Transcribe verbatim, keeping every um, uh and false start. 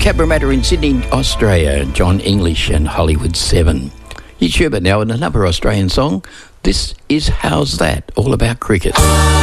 Cabramatta in Sydney, Australia. John English and Hollywood seven. Here's Sherbet now with another Australian song. This is How's That? All about cricket.